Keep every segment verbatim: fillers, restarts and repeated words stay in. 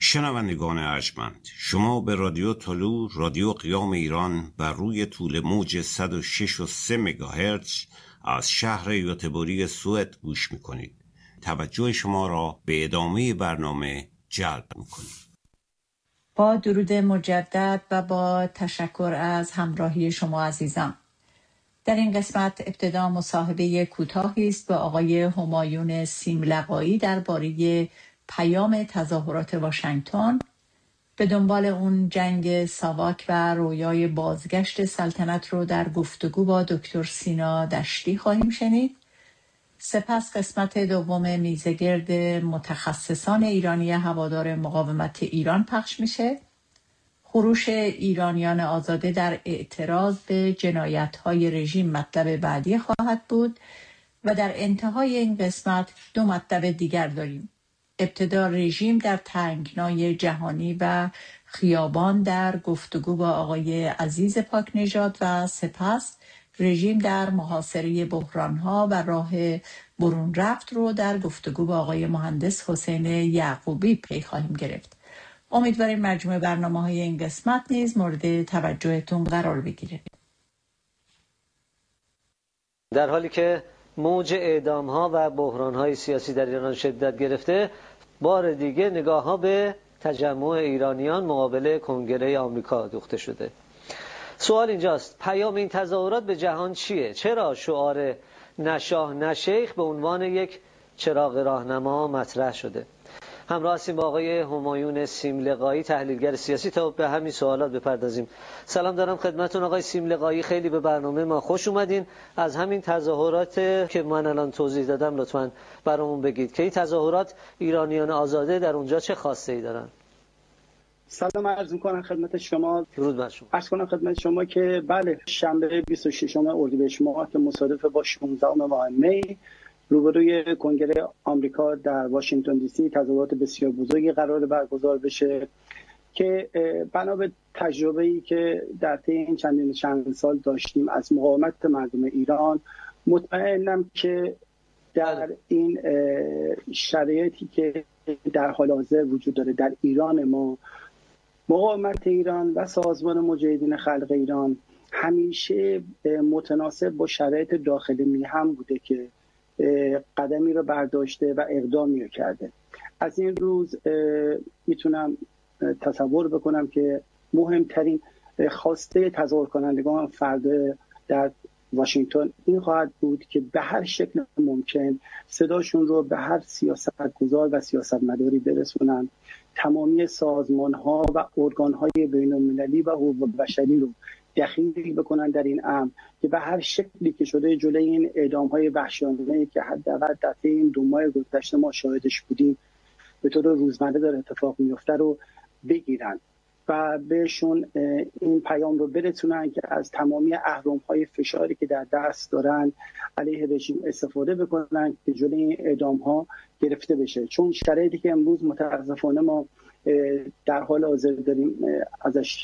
شنوندگان ارجمند، شما به رادیو طلوع، رادیو قیام ایران بر روی طول موج صد و شش و سه مگاهرتز از شهر یوتبوری سوئد گوش میکنید. توجه شما را به ادامه برنامه جلب میکنید. با درود مجدد و با تشکر از همراهی شما عزیزان. در این قسمت ابتدا مصاحبه کوتاهی است با آقای همایون سیملقایی درباره پیام تظاهرات واشنگتن، به دنبال اون جنگ ساواک و رویای بازگشت سلطنت رو در گفتگو با دکتر سینا دشتی خواهیم شنید. سپس قسمت دوم میزگرد متخصصان ایرانی هوادار مقاومت ایران پخش میشه. خروش ایرانیان آزاده در اعتراض به جنایت‌های رژیم مطلب بعدی خواهد بود و در انتهای این قسمت دو مطلب دیگر داریم. ابتدا رژیم در تنگنای جهانی و خیابان در گفتگو با آقای عزیز پاک نژاد و سپس رژیم در محاصره بحران‌ها و راه برون رفت رو در گفتگو با آقای مهندس حسین یعقوبی پی خواهیم گرفت. امیدواریم مجموع برنامه‌های این قسمت نیز مورد توجهتون قرار بگیره. در حالی که موج اعدام‌ها و بحران‌های سیاسی در ایران شدت گرفته، بار دیگه نگاه‌ها به تجمع ایرانیان مقابل کنگره آمریکا دوخته شده. سوال اینجاست، پیام این تظاهرات به جهان چیه؟ چرا شعار نشاه نشیخ به عنوان یک چراغ راهنما مطرح شده؟ همراه هستیم با آقای همایون سیملقایی، تحلیلگر سیاسی، تا به همین سوالات بپردازیم. سلام دارم خدمتتون آقای سیملقایی، خیلی به برنامه ما خوش اومدین. از همین تظاهرات که من الان توضیح دادم لطفاً برامون بگید که این تظاهرات ایرانیان آزاده در اونجا چه خاصه‌ای دارن؟ سلام عرض می‌کنم خدمت شما. درود بر شما. عرض کنم خدمت شما که بله، شنبه بیست و ششم اردیبهشت ماه که مصادف با شانزدهم ماه می، روبروی کنگره آمریکا در واشنگتن دی سی تظاهرات بسیار بزرگی قرار برگزار بشه که بنا به تجربه‌ای که در طی این چندین چند سال داشتیم از مقاومت مردم ایران، مطمئنم که در این شرایطی که در حال حاضر وجود داره در ایران ما، مقاومت ایران و سازمان مجاهدین خلق ایران همیشه متناسب با شرایط داخلی میهم بوده که قدمی رو برداشته و اقدامی رو کرده. از این روز میتونم تصور بکنم که مهمترین خواسته تظاهر کنندگان فردا در واشنگتن این خواهد بود که به هر شکل ممکن صداشون رو به هر سیاستگزار و سیاستمداری برسونن، تمامی سازمان‌ها و ارگان‌های بین‌المللی و حقوق بشری رو دخیل بکنن در این امر که به هر شکلی که شده جلوی این اعدام‌های وحشیانه‌ای که حداقل در طی این دو ماه گذشته ما شاهدش بودیم به طور روزمره داره اتفاق میفته رو بگیرن و بهشون این پیام رو برسونن که از تمامی اهرم‌های فشاری که در دست دارن علیه رژیم استفاده بکنن که جلوی این اعدام‌ها گرفته بشه. چون شرایطی که امروز متأسفانه ما در حال حاضر داریم ازش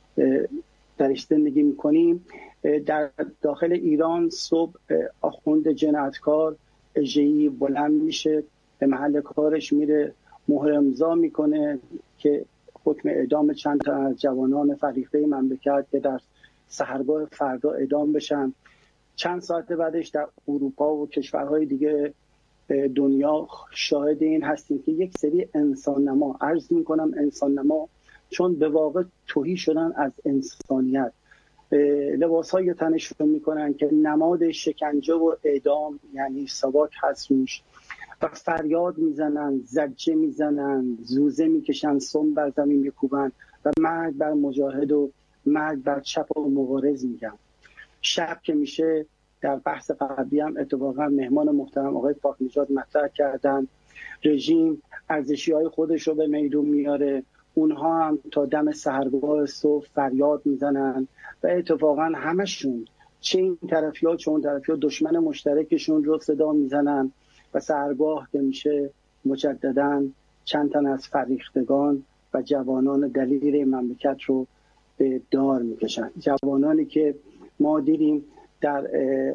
درش زندگی میکنیم، در داخل ایران صبح آخوند جنایتکار اژه‌ای بلند میشه، به محل کارش میره، مهر امضا میکنه که حکم اعدام چند تا از جوانان فریقه مملکت که در سحرگاه فردا اعدام بشن. چند ساعت بعدش در اروپا و کشورهای دیگه دنیا شاهد این هستیم که یک سری انسان نما، عرض میکنم انسان نما، چون به واقع تهی شدن از انسانیت، لباس‌های تنشون میکنن که نماد شکنجه و اعدام یعنی ساواک هست روش و فریاد میزنن، زجه میزنن، زوزه میکشن، سم بر زمین میکوبن و مرگ بر مجاهد و مرگ بر چپ و مبارز میگن. شب که میشه، در بحث قبلی هم اتفاقا مهمان محترم آقای پاک نژاد مطرح کردن، رژیم ارزشی‌های خودش رو به میدون میاره، اونها هم تا دم سحرگاه صبح فریاد میزنن و اتفاقا همشون چه این طرفی ها چه اون طرفی ها دشمن مشترکشون رو صدا میزنن و سحرگاه که میشه مجددا چند تن از فریختگان و جوانان دلیر مملکت رو به دار میکشن. جوانانی که ما دیدیم در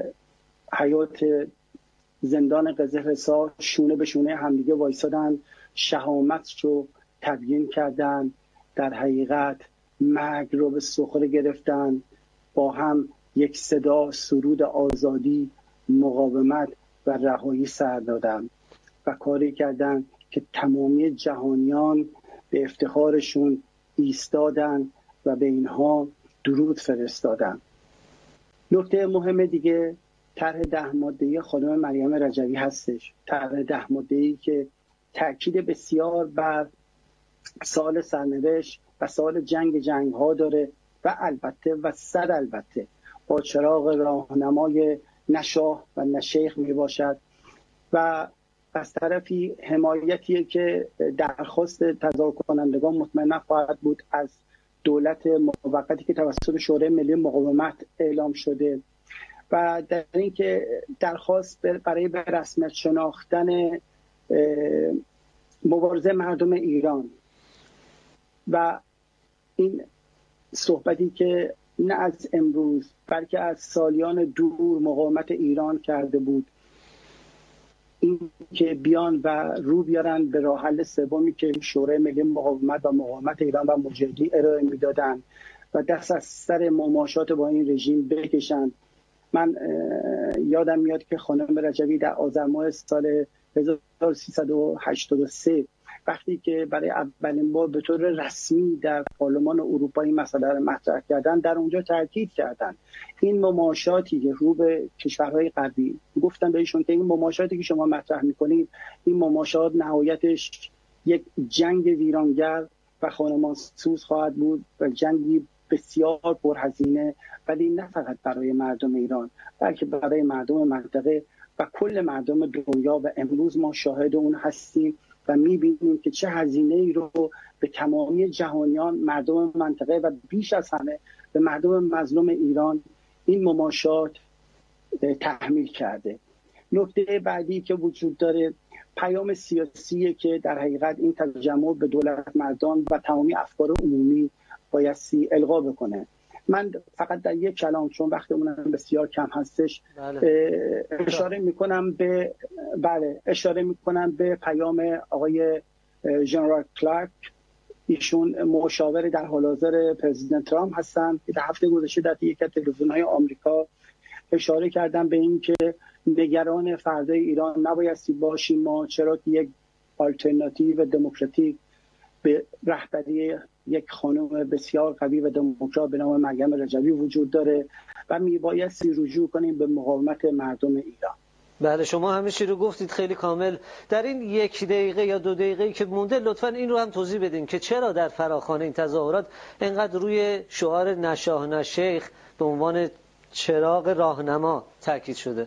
حیات زندان قزل رسا شونه به شونه همدیگه وایسادن، شهامت رو تبیین کردن، در حقیقت مرگ رو به سخره گرفتن، با هم یک صدا سرود آزادی، مقاومت و رهایی سر دادن و کاری کردن که تمامی جهانیان به افتخارشون ایستادن و به اینها درود فرستادن. نکته مهم دیگه طرح ده ماده‌ای خانم مریم رجوی هستش. طرح ده ماده‌ای که تأکید بسیار بر سال سرنوشت و سال جنگ جنگ ها داره و البته و صد البته با چراغ راهنمای نه شاه و نه شیخ می باشد و از طرفی حمایتیه که درخواست تظاهر کنندگان مطمئنا خواهد بود از دولت موقتی که توسط شورای ملی مقاومت اعلام شده و در این که درخواست برای به رسمیت شناختن مبارزه مردم ایران و این صحبتی که نه از امروز بلکه از سالیان دور مقاومت ایران کرده بود، این که بیان و رو بیارن به راه حل سومی که شورای ملی مقاومت و مقاومت ایران و مجاهدین ارائه میدادن و دست از سر مماشات با این رژیم بکشن. من یادم میاد که خانم رجوی در آذر ماه سال هزار و سیصد و هشتاد و سه وقتی که برای اولین بار به طور رسمی در پارلمان اروپایی مسئله را مطرح کردن، در اونجا تاکید کردن این مماشاتی که رو به کشورهای غربی، گفتن بهشون که این مماشاتی که شما مطرح میکنید این مماشات نهایتش یک جنگ ویرانگر و خانمانسوز خواهد بود و جنگی بسیار پرهزینه، ولی نه فقط برای مردم ایران بلکه برای مردم منطقه و کل مردم دنیا و امروز ما شاهد اون هستیم و میبینیم که چه هزینه ای رو به تمامی جهانیان، مردم منطقه و بیش از همه به مردم مظلوم ایران این مماشات تحمیل کرده. نکته بعدی که وجود داره پیام سیاسیه که در حقیقت این تجمع به دولت مردان و تمامی افکار عمومی بایستی القا بکنه. من فقط در یک کلام چون وقتمون بسیار کم هستش بله. اشاره میکنم به بله اشاره میکنم به پیام آقای ژنرال کلارک. ایشون مشاور در حال حاضر پرزیدنت ترامپ هستند که در هفته گذشته در یکی از تلویزیون‌های آمریکا اشاره کردن به این که نگران فردای ایران نبایستی باشیم ما، چرا که یک آلترناتیو دموکراتیک به رهبری یک خانم بسیار قوی و دموکرات به نام مریم رجوی وجود داره و میبایستی رجوع کنیم به مقاومت مردم ایران. بله شما همه چی رو گفتید خیلی کامل. در این یک دقیقه یا دو دقیقه که مونده لطفاً این رو هم توضیح بدین که چرا در فراخوان این تظاهرات اینقدر روی شعار نه شاه نه شیخ به عنوان چراغ راهنما تاکید شده؟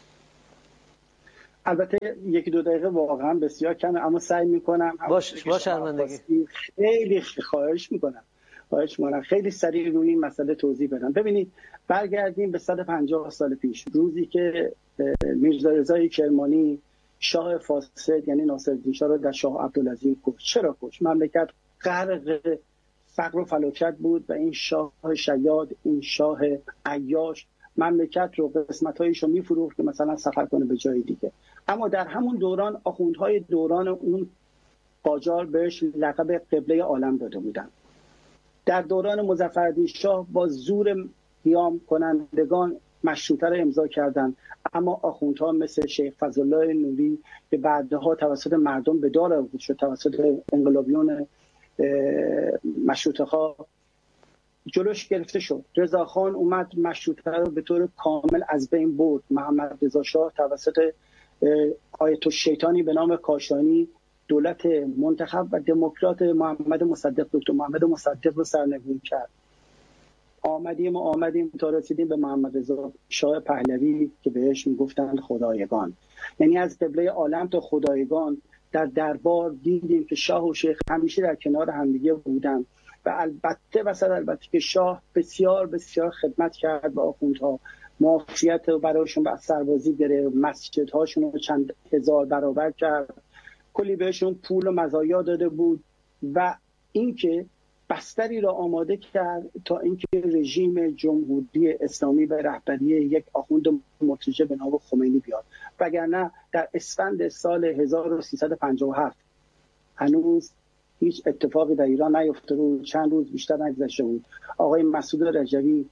البته یکی دو دقیقه واقعا بسیار کمه اما سعی میکنم باش باش شرمندگی خیلی خواهش میکنم خواهش میکنم خیلی سریع روی این مسئله توضیح بدم. ببینید برگردیم به صد و پنجاه سال پیش، روزی که میرزا رضای کرمانی شاه فاسد یعنی ناصرالدین شاه رو در شاه عبدالعزیز کشت. چرا کشت؟ مملکت غرق فقر و فلاکت بود و این شاه شیاد، این شاه عیاش مملکت رو قسمت‌هایش رو می‌فروخت که مثلا سفر کنه به جای دیگه. اما در همون دوران آخوندهای دوران اون قاجار بهش لقب قبله عالم داده بودن. در دوران مظفرالدین شاه با زور قیام کنندگان مشروطه رو امضا کردند، اما آخوندها مثل شیخ فضلالله نوری که بعدها توسط مردم به دار آورده شد توسط انقلابیون مشروطه‌خواه جلوش گرفته شد. رضاخان اومد مشروطه رو به طور کامل از بین برد. محمد رضا شاه توسط آیت الشیطانی به نام کاشانی دولت منتخب و دموکرات محمد مصدق دکتر محمد مصدق رو سرنگون کرد. آمدیم و آمدیم تا رسیدیم به محمد رضا شاه پهلوی که بهش میگفتند خدایگان، یعنی از قبله عالم تا خدایگان. در دربار دیدیم که شاه و شیخ همیشه در کنار همدیگه بودند و البته و صد البته که شاه بسیار بسیار خدمت کرد به آخوندها، معافیت برایشون به سربازی گرفت، مسجدهاشون رو چند هزار برابر کرد، کلی بهشون پول و مزایا داده بود و اینکه بستری را آماده کرد تا اینکه رژیم جمهوری اسلامی به رهبری یک آخوند مرتجع به نام خمینی بیاد. وگرنه در اسفند سال هزار و سیصد و پنجاه و هفت هنوز هیچ اتفاقی در ایران نیفتاده بود، چند روز بیشتر نگذشته بود آقای مسعود رجوی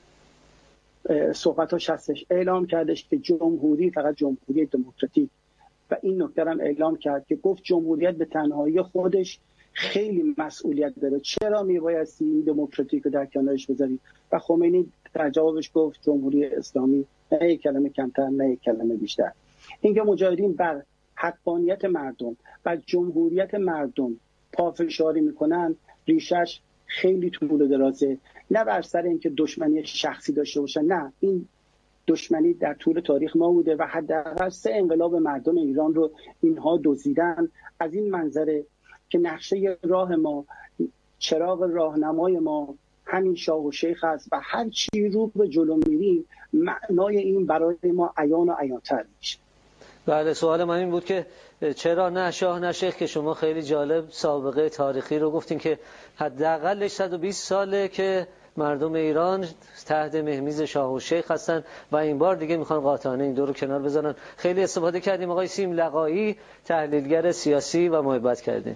صحبتاش هستش اعلام کردش که جمهوری فقط جمهوری دموکراتیک، و این نکته هم اعلام کرد که گفت جمهوریت به تنهایی خودش خیلی مسئولیت داره، چرا میبایستی این دموکراتیک رو در کنارش بذاری؟ و خمینی در جوابش گفت جمهوری اسلامی، نه یک کلمه کمتر نه یک کلمه بیشتر. اینکه مجاهدین بر حقانیت مردم و جمهوریت مردم پافشاری میکنن ریشش خیلی طول و درازه، نه بر سر اینکه دشمنی شخصی داشته باشن، نه، این دشمنی در طول تاریخ ما بوده و حداقل سه انقلاب مردم ایران رو اینها دزدیدن. از این منظره که نقشه راه ما، چراغ راهنمای ما همین شاه و شیخ است و هر چی رو به جلو میریم معنای این برای ما عیان و عیان‌تر میشه. بله، سوال من این بود که چرا نه شاه نه شیخ، که شما خیلی جالب سابقه تاریخی رو گفتین که حداقل صد و بیست ساله که مردم ایران تحت مهمیز شاه و شیخ هستن و این بار دیگه میخوان قاطعانه این دو رو کنار بزنن. خیلی استفاده کردیم. آقای سیم لقایی، تحلیلگر سیاسی، و محبت کردیم.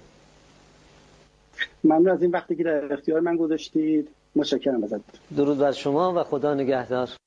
ممنون از این وقتی که در اختیار من گذاشتید. متشکرم ازت. درود بر شما و خدا نگهدار.